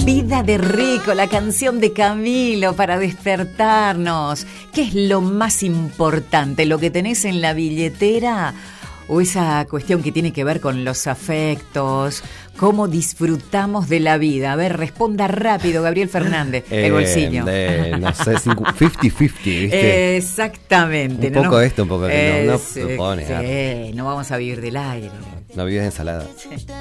Vida de rico, la canción de Camilo para despertarnos. ¿Qué es lo más importante? ¿Lo que tenés en la billetera o esa cuestión que tiene que ver con los afectos? ¿Cómo disfrutamos de la vida? A ver, responda rápido, Gabriel Fernández, el bolsillo. No sé, 50-50, ¿viste? Exactamente. Un poco esto, un poco aquello. No Sí, propones. no vamos a vivir del aire. No vives de ensalada. Sí.